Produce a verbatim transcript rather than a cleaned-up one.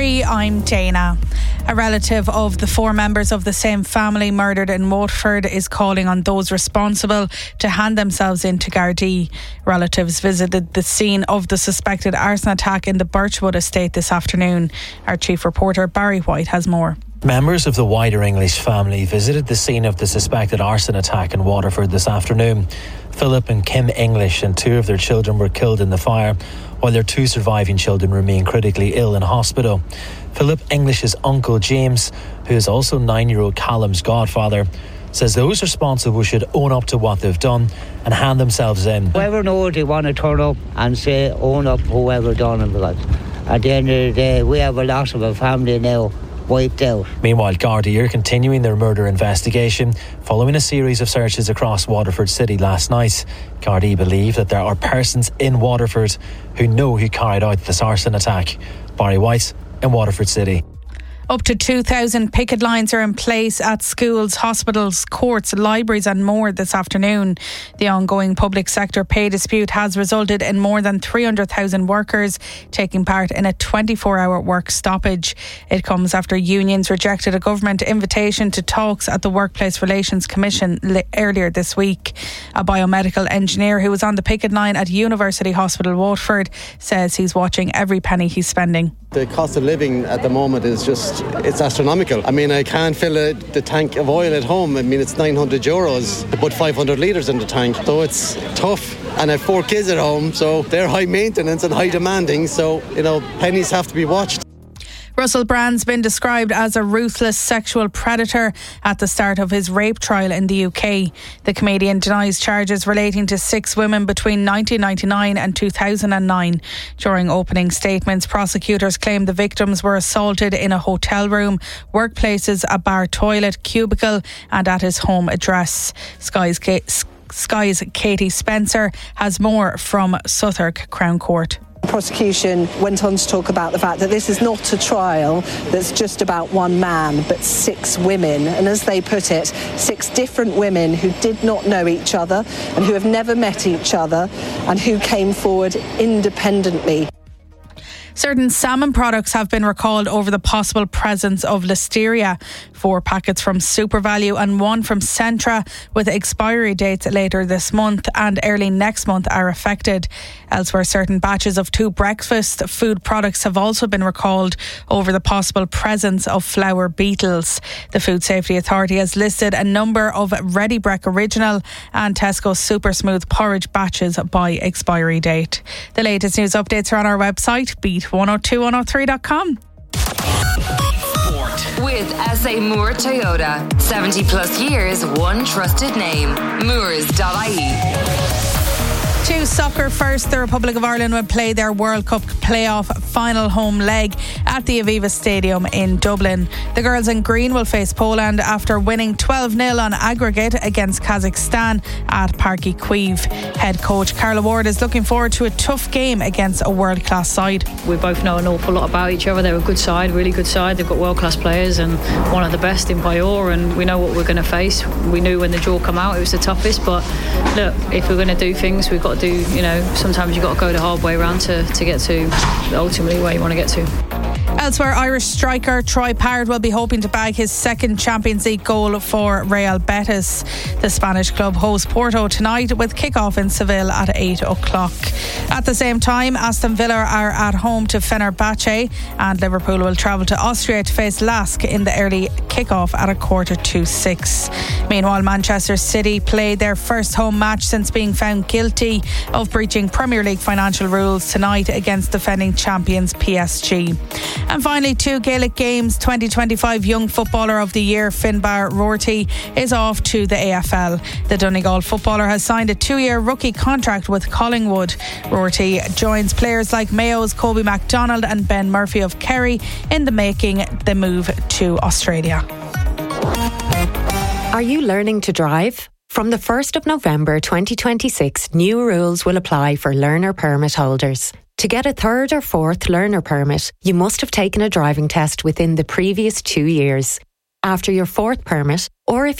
three, I'm Dana. A relative of the four members of the same family murdered in Waterford is calling on those responsible to hand themselves in to Gardaí. Relatives visited the scene of the suspected arson attack in the Birchwood estate this afternoon. Our chief reporter Barry White has more. Members of the wider English family visited the scene of the suspected arson attack in Waterford this afternoon. Philip and Kim English and two of their children were killed in the fire, while their two surviving children remain critically ill in hospital. Philip English's uncle James, who is also nine-year-old Callum's godfather, says those responsible should own up to what they've done and hand themselves in. Whoever knows they want to turn up and say own up whoever done it, because at the end of the day we have a loss of a family now wiped out. Meanwhile, Gardaí are continuing their murder investigation following a series of searches across Waterford City last night. Gardaí believe that there are persons in Waterford who know who carried out this arson attack. Barry White in Waterford City. Up to two thousand picket lines are in place at schools, hospitals, courts, libraries and more this afternoon. The ongoing public sector pay dispute has resulted in more than three hundred thousand workers taking part in a twenty-four hour work stoppage. It comes after unions rejected a government invitation to talks at the Workplace Relations Commission li- earlier this week. A biomedical engineer who was on the picket line at University Hospital Waterford says he's watching every penny he's spending. The cost of living at the moment is just, it's astronomical. I mean, I can't fill a, the tank of oil at home. I mean, it's nine hundred euros to put five hundred litres in the tank. So it's tough. And I have four kids at home, so they're high maintenance and high demanding. So, you know, pennies have to be watched. Russell Brand's been described as a ruthless sexual predator at the start of his rape trial in the U K. The comedian denies charges relating to six women between nineteen ninety-nine and two thousand nine. During opening statements, prosecutors claimed the victims were assaulted in a hotel room, workplaces, a bar toilet, cubicle and at his home address. Sky's, Sky's Katie Spencer has more from Southwark Crown Court. The prosecution went on to talk about the fact that this is not a trial that's just about one man, but six women. And as they put it, six different women who did not know each other and who have never met each other and who came forward independently. Certain salmon products have been recalled over the possible presence of listeria. Four packets from SuperValu and one from Centra with expiry dates later this month and early next month are affected. Elsewhere, certain batches of two breakfast food products have also been recalled over the possible presence of flour beetles. The Food Safety Authority has listed a number of Ready Brek Original and Tesco Super Smooth porridge batches by expiry date. The latest news updates are on our website, beat one oh two one oh three dot com. With S A Moore Toyota. seventy plus years, one trusted name. Moores dot I E. To soccer first, the Republic of Ireland will play their World Cup playoff final home leg at the Aviva Stadium in Dublin. The girls in green will face Poland after winning twelve nil on aggregate against Kazakhstan at Parky Queeve. Head coach Carla Ward is looking forward to a tough game against a world-class side. We both know an awful lot about each other. They're a good side, really good side. They've got world-class players and one of the best in Bayor, and we know what we're going to face. We knew when the draw came out it was the toughest, but look, if we're going to do things, we've got to do, you know, sometimes you've got to go the hard way around to, to get to ultimately where you want to get to. Elsewhere, Irish striker Troy Parrott will be hoping to bag his second Champions League goal for Real Betis. The Spanish club hosts Porto tonight with kick-off in Seville at eight o'clock. At the same time, Aston Villa are at home to Fenerbahce and Liverpool will travel to Austria to face Lask in the early kick-off at a quarter to six. Meanwhile, Manchester City played their first home match since being found guilty of breaching Premier League financial rules tonight against defending champions P S G. And finally, two Gaelic Games twenty twenty-five Young Footballer of the Year Finbar Rorty is off to the A F L. The Donegal footballer has signed a two-year rookie contract with Collingwood. Rorty joins players like Mayo's Kobe MacDonald and Ben Murphy of Kerry in the making the move to Australia. Are you learning to drive? From the first of November twenty twenty-six, new rules will apply for learner permit holders. To get a third or fourth learner permit, you must have taken a driving test within the previous two years. After your fourth permit, or if